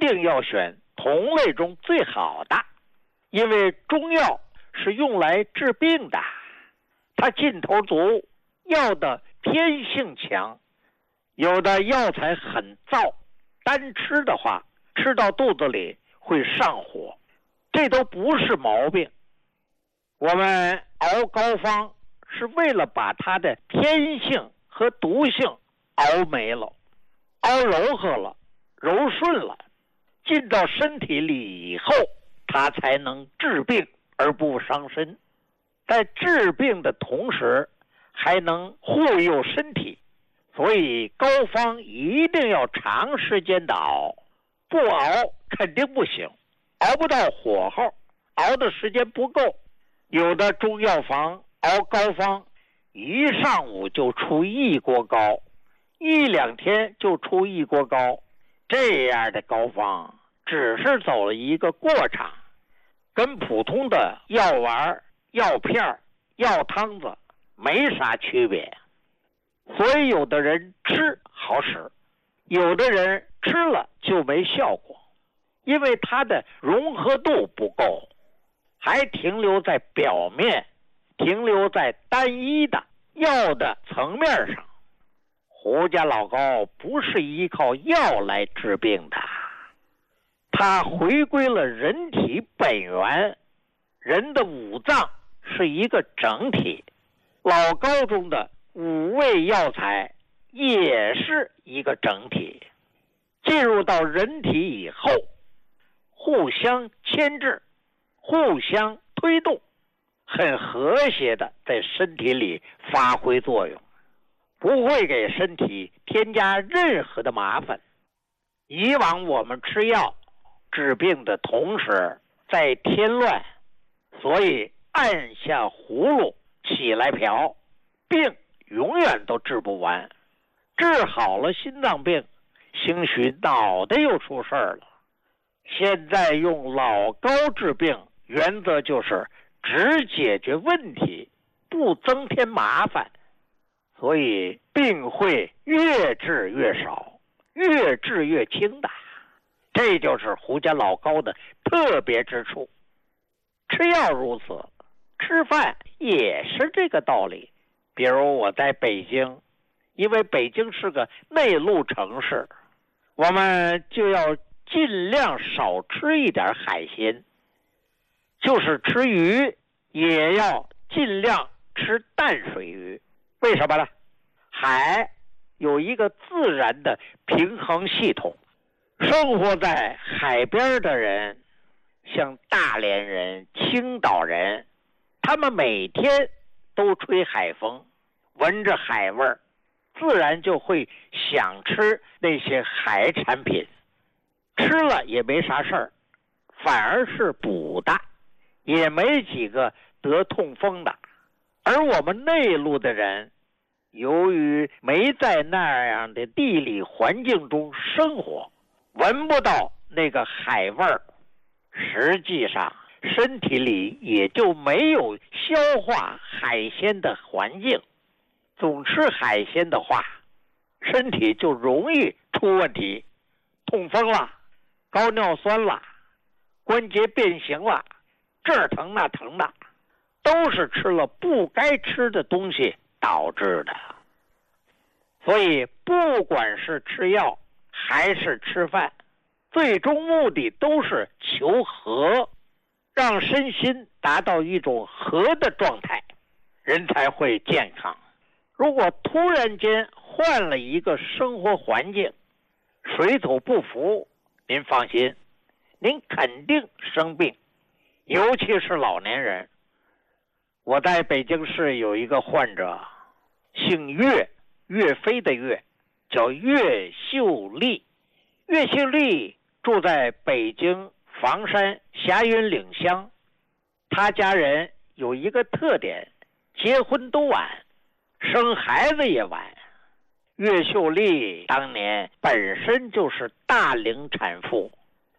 定要选同类中最好的，因为中药是用来治病的，它劲头足，药的偏性强，有的药材很燥，单吃的话吃到肚子里会上火，这都不是毛病。我们熬膏方是为了把它的偏性和毒性熬没了，熬柔和了，柔顺了，进到身体里以后，它才能治病而不伤身。在治病的同时还能护佑身体，所以膏方一定要长时间的熬，不熬肯定不行，熬不到火候，熬的时间不够。有的中药房熬膏方一上午就出1锅膏，1-2天就出1锅膏，这样的膏方只是走了一个过场，跟普通的药丸、药片、药汤子没啥区别。所以有的人吃好使，有的人吃了就没效果，因为它的融合度不够，还停留在表面，停留在单一的药的层面上。胡家老膏不是依靠药来治病的，它回归了人体本源，人的五脏是一个整体，老膏中的5味药材也是一个整体，进入到人体以后，互相牵制，互相推动，很和谐的在身体里发挥作用，不会给身体添加任何的麻烦。以往我们吃药治病的同时在添乱，所以按下葫芦起来瓢，病永远都治不完。治好了心脏病，兴许脑袋又出事了。现在用老膏治病，原则就是只解决问题，不增添麻烦，所以病会越治越少，越治越轻的。这就是胡家老膏的特别之处。吃药如此，吃饭也是这个道理。比如我在北京，因为北京是个内陆城市，我们就要尽量少吃一点海鲜，就是吃鱼也要尽量吃淡水鱼。为什么呢？海有一个自然的平衡系统，生活在海边的人，像大连人、青岛人，他们每天都吹海风，闻着海味儿，自然就会想吃那些海产品，吃了也没啥事儿，反而是补的，也没几个得痛风的。而我们内陆的人，由于没在那样的地理环境中生活，闻不到那个海味儿，实际上身体里也就没有消化海鲜的环境。总吃海鲜的话，身体就容易出问题，痛风了，高尿酸了，关节变形了，这儿疼那疼的，都是吃了不该吃的东西导致的。所以不管是吃药还是吃饭，最终目的都是求和，让身心达到一种和的状态，人才会健康。如果突然间换了一个生活环境，水土不服，您放心，您肯定生病，尤其是老年人。我在北京市有一个患者，姓岳，岳飞的岳，叫岳秀丽。岳秀丽住在北京房山霞云岭乡，他家人有一个特点，结婚都晚，生孩子也晚。岳秀丽当年本身就是大龄产妇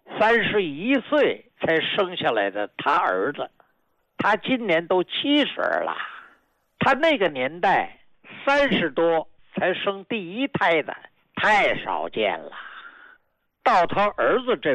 ，31岁才生下来的他儿子，他今年都70了。他那个年代30多才生第1胎的太少见了，到他儿子这